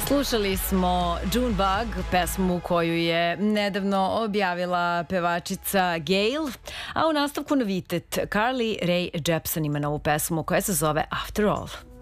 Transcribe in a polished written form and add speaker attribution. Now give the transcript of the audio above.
Speaker 1: Slušali smo Junebug, pesmu koju je nedavno objavila pevačica Gayle, a u nastavku novitet Carly Rae Jepsen ima novu pesmu koja se zove After All.